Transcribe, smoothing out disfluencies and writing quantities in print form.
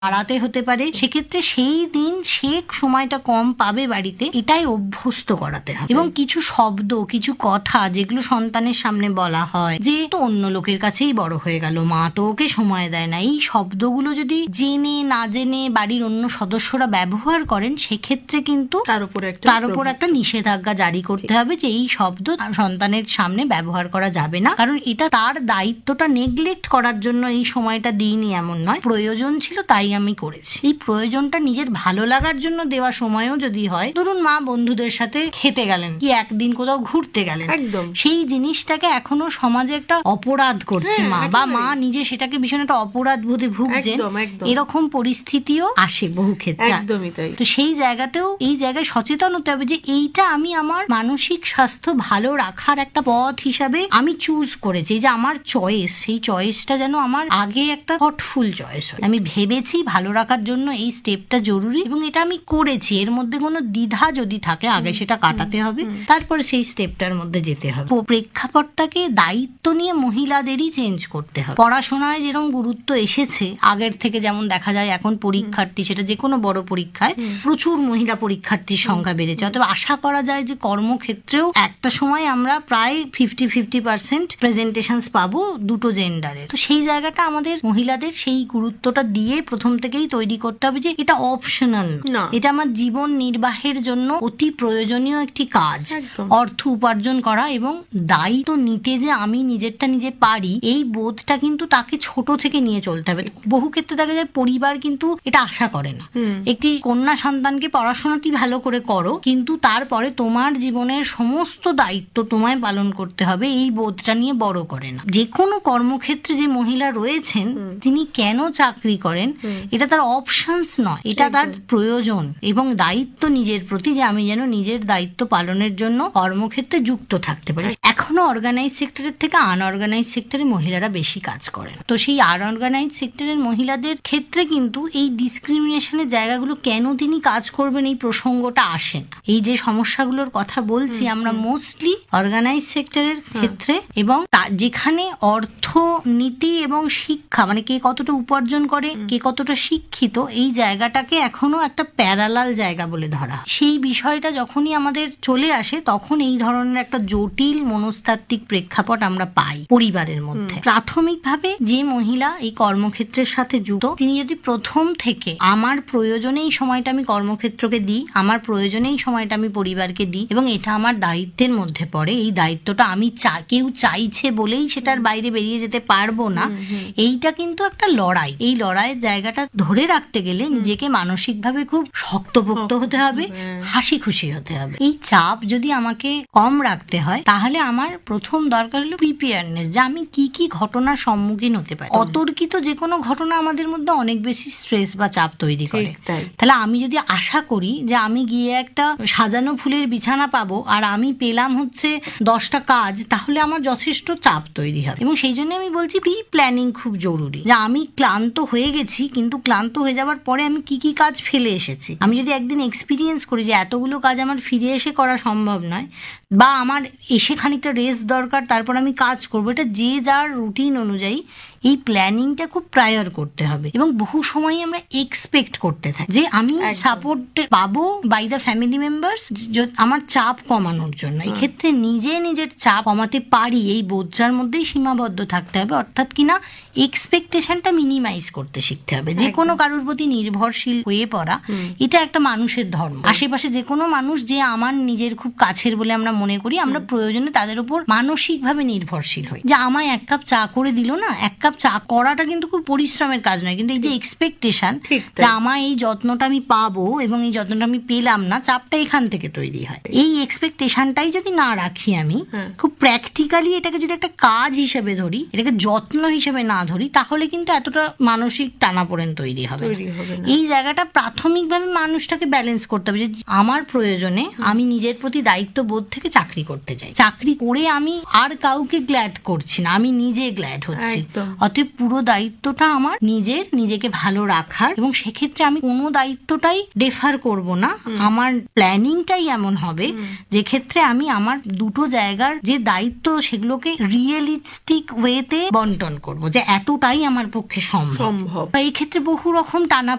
বাড়াতে হতে পারে, সেক্ষেত্রে সেই দিন সে সময়টা কম পাবে বাড়িতে, এটাই অভ্যস্ত করাতে হবে। এবং কিছু শব্দ, কিছু কথা যেগুলো সন্তানের সামনে বলা হয় যে তো অন্য লোকের কাছেই বড় হয়ে গেল, মা তো ওকে সময় দেয় না, এই শব্দগুলো যদি জেনে না জেনে বাড়ির অন্য সদস্যরা ব্যবহার করেন, সেক্ষেত্রে কিন্তু তার উপর একটা নিষেধাজ্ঞা জারি করতে হবে যে এই শব্দ সন্তানের সামনে ব্যবহার করা যাবে না। কারণ এটা তার দায়িত্বটা নেগলেক্ট করার জন্য এই সময়টা দিইনি এমন নয়, প্রয়োজন ছিল তাই আমি করেছি। এই প্রয়োজনটা নিজের ভালো লাগার জন্য দেওয়া সময়ও যদি হয়, ধরুন মা বন্ধুদের সাথে খেতে গেলেন কি একদিন কোথাও ঘুরতে গেলেন, সেই জিনিসটাকে এখনো সমাজে একটা অপরাধ করছে মা, বা মা নিজে সেটাকে ভীষণ একটা অপরাধ বোধে ভুগছেন, এরকম পরিস্থিতিও আসে বহু ক্ষেত্রে। তো সেই জায়গাতেও এই জায়গায় সচেতন হতে হবে যে এইটা আমি আমার মানসিক স্বাস্থ্য ভালো রাখার একটা পথ হিসাবে আমি চুজ করেছি, যে আমার চয়েস, সেই চয়েসটা যেন আমার আগে একটা থটফুল চয়েস হয়, আমি ভেবেছি ভালো রাখার জন্য এই স্টেপটা জরুরি এবং এটা আমি করেছি, এর মধ্যে কোনো দ্বিধা যদি থাকে আগে সেটা কাটাতে হবে, তারপরে সেই স্টেপটার মধ্যে যেতে হবে। প্রেক্ষাপটটাকে দায়িত্ব নিয়ে মহিলাদেরই চেঞ্জ করতে হবে। পড়াশোনায় যেরকম গুরুত্ব এসেছে আগের থেকে, যেমন দেখা যায় এখন পরীক্ষার্থী, সেটা যে কোনো বড় পরীক্ষায় প্রচুর মহিলা পরীক্ষার্থীর সংখ্যা বেড়েছে, অথবা আশা করা যায় যে কর্মক্ষেত্রেও একটা সময় আমরা প্রায় 50% প্রেজেন্টেশনস পাবো দুটো জেন্ডারের। তো সেই জায়গাটা আমাদের মহিলাদের সেই গুরুত্বটা দিয়ে প্রথম থেকেই তৈরি করতে হবে যে এটা অপশনাল না, এটা আমার জীবন নির্বাহের জন্য অতি প্রয়োজনীয় একটি কাজ, অর্থ উপার্জন করা এবং দায়িত্ব নিতে যে আমি নিজেরটা নিজে পারি, এই বোধটা কিন্তু তাকে ছোট থেকে নিয়ে চলতে হবে। বহু ক্ষেত্রে দেখা যায় পরিবার কিন্তু এটা আশা করে না, একটি কন্যা সন্তানকে পড়াশোনাটি ভালো করে করো, কিন্তু তারপরে তোমার জীবনের সমস্ত দায়িত্ব তোমায় পালন করতে হবে, এই বোধটা নিয়ে বড় করে না। যে কোনো কর্মক্ষেত্রে যে মহিলা রয়েছেন তিনি কেন চাকরি করেন এটা তার অপশনস নয়, এটা তার প্রয়োজন এবং দায়িত্ব নিজের প্রতি, যে আমি যেন নিজের দায়িত্ব পালনের জন্য কর্মক্ষেত্রে যুক্ত থাকতে পারি। এখনো অর্গানাইজ সেক্টরের থেকে আনঅর্গানাইজ সেক্টরে মহিলারা বেশি কাজ করেন। তো সেই আনঅর্গানাইজ সেক্টরের মহিলাদের ক্ষেত্রে কিন্তু এই ডিসক্রিমিনেশনের জায়গাগুলো কেন তিনি কাজ করবেন এই প্রসঙ্গটা আসে না। এই যে সমস্যাগুলোর কথা বলছি আমরা মোস্টলি অর্গানাইজ সেক্টরের ক্ষেত্রে, এবং যেখানে অর্থনীতি এবং শিক্ষা, মানে কে কতটা উপার্জন করে, কে কতটা শিক্ষিত, এই জায়গাটাকে এখনো একটা প্যারালাল জায়গা বলে ধরা। সেই বিষয়টা যখনই আমাদের চলে আসে তখন এই ধরনের একটা জটিল মনস্তাত্ত্বিক প্রেক্ষাপট আমরা পাই পরিবারের মধ্যে। প্রাথমিকভাবে যে মহিলা এই কর্মক্ষেত্রের সাথে যুক্ত, তিনি যদি প্রথম থেকে আমার প্রয়োজনে এই সময়টা আমি কর্মক্ষেত্রকে দিই, আমার প্রয়োজনে এই সময়টা আমি পরিবারকে দিই এবং এটা আমার দায়িত্বের মধ্যে পড়ে, এই দায়িত্বটা আমি কেউ চাইছে বলেই সেটার বাইরে বেরিয়ে যেতে পারবো না, এইটা কিন্তু একটা লড়াই। এই লড়াইয়ের জায়গাটা ধরে রাখতে গেলে নিজেকে মানসিকভাবে খুব শক্তপোক্ত হতে হবে, হাসি খুশি হতে হবে। এই চাপ যদি আমাকে কম রাখতে হয় তাহলে আমার প্রথম দরকার হলো প্রিপেয়ারনেস, যে আমি কি কি ঘটনার সম্মুখীন হতে পারি। অতর্কিত যে কোনো ঘটনা আমাদের মধ্যে অনেক বেশি স্ট্রেস বা চাপ তৈরি করে। তাহলে আমি যদি আশা করি যে আমি গিয়ে একটা সাজানো ফুলের বিছানা পাবো আর আমি পেলাম হচ্ছে 10টা কাজ, তাহলে আমার যথেষ্ট চাপ তৈরি হবে। এবং সেই জন্য আমি বলছি প্রি প্ল্যানিং খুব জরুরি, যে আমি ক্লান্ত হয়ে গেছি, কিন্তু ক্লান্ত হয়ে যাওয়ার পরে আমি কি কি কাজ ফেলে এসেছি, আমি যদি একদিন এক্সপিরিয়েন্স করি যে এতগুলো কাজ আমার ফিরে এসে করা সম্ভব নয়, বা আমার এসে খানিকটা রেস্ট দরকার, তারপর আমি কাজ করবো, এটা যে যার রুটিন অনুযায়ী এই প্ল্যানিংটা খুব প্রায়র করতে হবে। এবং বহু সময় আমরা এক্সপেক্ট করতে থাকি যে আমি সাপোর্ট পাবো বাই দ্য ফ্যামিলি মেম্বার্স আমার চাপ কমানোর জন্য। এক্ষেত্রে নিজের চাপ কমাতে পারি এই বোধটার মধ্যেই সীমাবদ্ধ থাকতে হবে, অর্থাৎ কিনা এক্সপেকটেশনটা মিনিমাইজ করতে শিখতে হবে। যে কোনো কারোর প্রতি নির্ভরশীল হয়ে পড়া এটা একটা মানুষের ধর্ম। আশেপাশে যে কোনো মানুষ যে আমার নিজের খুব কাছের বলে আমরা মনে করি, আমরা প্রয়োজনে তাদের উপর মানসিকভাবে নির্ভরশীল হই, যে আমায় 1 কাপ চা করে দিল না, 1 কাপ চা করাটা কিন্তু খুব পরিশ্রমের কাজ নয়, কিন্তু এই যে এক্সপেকটেশন যে আমার এই যত্নটা আমি পাবো এবং এই যত্নটা আমি পেলাম না, চাপটা এখান থেকে তৈরি হয়। এই এক্সপেকটেশনটাই যদি না রাখি আমি খুব প্র্যাকটিক্যালি এটাকে যদি একটা কাজ হিসেবে ধরি, এটাকে যত্ন হিসেবে না ধরি, তাহলে কিন্তু এতটা মানসিক টানাপোড়েন তৈরি হবে। এই জায়গাটা প্রাথমিকভাবে মানুষটাকে ব্যালেন্স করতে হবে, যে আমার প্রয়োজনে আমি নিজের প্রতি দায়িত্ববোধ থেকে চাকরি করতে চাই, চাকরি করে আমি আর কাউকে গ্ল্যাড করছি না, আমি নিজে গ্ল্যাড হচ্ছি। অতএব পুরো দায়িত্বটা আমার নিজেকে ভালো রাখার, এবং সেক্ষেত্রে আমি কোনো দায়িত্বটাই ডেফার করব না। আমার প্ল্যানিংটাই এমন হবে যে ক্ষেত্রে আমি আমার দুটো জায়গার যে দায়িত্ব সেগুলোকে রিয়েলিস্টিক ওয়েতে বন্টন করব, যে এতটাই আমার পক্ষে সম্ভব। এই ক্ষেত্রে বহু রকম টানা